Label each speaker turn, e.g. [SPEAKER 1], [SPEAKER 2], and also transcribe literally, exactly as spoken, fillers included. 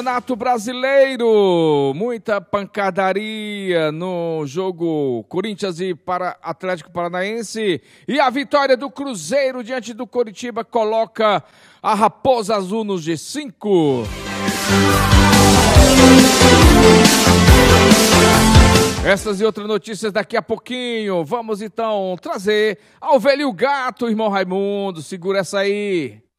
[SPEAKER 1] Campeonato Brasileiro, muita pancadaria no jogo Corinthians e para Atlético Paranaense, e a vitória do Cruzeiro diante do Coritiba coloca a Raposa Azul no G cinco. Essas e outras notícias daqui a pouquinho. Vamos então trazer ao velho gato, irmão Raimundo, segura essa aí.